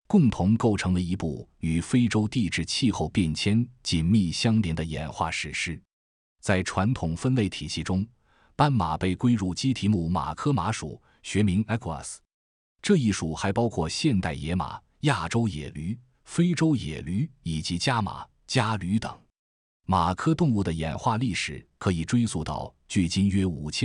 共同构成了一部与非洲地质气候变迁紧密相连的演化史诗。在传统分类体系中，斑马被归入鸡蹄目马科马属，学名 Equus。这一属还包括现代野马、亚洲野驴、非洲野驴以及家马、家驴等。马科动物的演化历史可以追溯到距今约5000